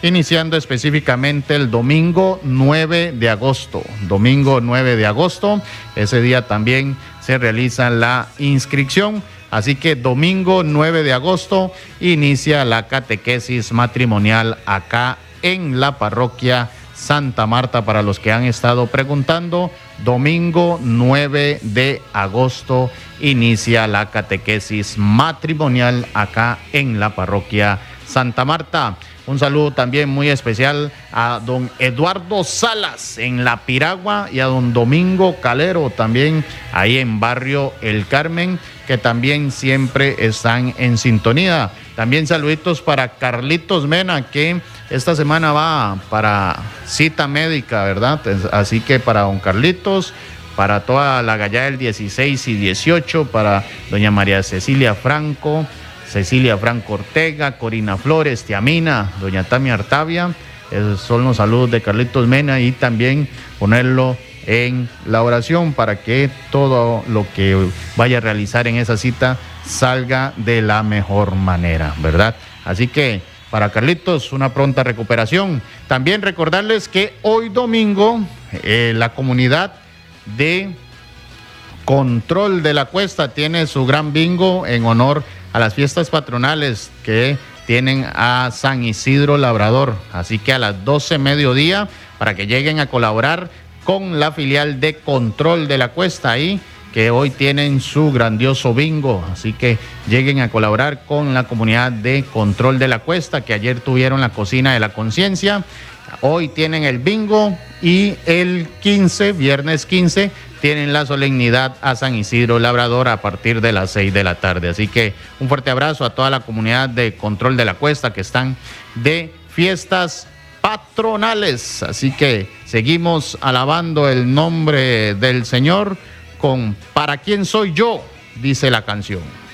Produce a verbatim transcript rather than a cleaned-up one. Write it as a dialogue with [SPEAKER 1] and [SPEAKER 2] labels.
[SPEAKER 1] iniciando específicamente el domingo nueve de agosto. Domingo nueve de agosto, ese día también se realiza la inscripción. Así que domingo nueve de agosto inicia la catequesis matrimonial acá en la parroquia Santa Marta. Para los que han estado preguntando, domingo nueve de agosto inicia la catequesis matrimonial acá en la parroquia Santa Marta. Un saludo también muy especial a don Eduardo Salas en La Piragua y a don Domingo Calero también ahí en Barrio El Carmen, que también siempre están en sintonía. También saluditos para Carlitos Mena, que esta semana va para cita médica, ¿verdad? Así que para don Carlitos, para toda la gallada del dieciséis y dieciocho, para doña María Cecilia Franco, Cecilia Franco Ortega, Corina Flores, Tiamina, doña Tamia Artavia. Esos son los saludos de Carlitos Mena, y también ponerlo en la oración para que todo lo que vaya a realizar en esa cita salga de la mejor manera, ¿verdad? Así que para Carlitos, una pronta recuperación. También recordarles que hoy domingo eh, la comunidad de Control de la Cuesta tiene su gran bingo en honor a las fiestas patronales que tienen a San Isidro Labrador. Así que a las doce mediodía, para que lleguen a colaborar con la filial de Control de la Cuesta ahí, que hoy tienen su grandioso bingo. Así que lleguen a colaborar con la comunidad de Control de la Cuesta, que ayer tuvieron la Cocina de la Conciencia. Hoy tienen el bingo y el quince, viernes quince, tienen la solemnidad a San Isidro Labrador a partir de las seis de la tarde. Así que un fuerte abrazo a toda la comunidad de Control de la Cuesta que están de fiestas patronales. Así que seguimos alabando el nombre del Señor con ¿Para quién soy yo?, dice la canción.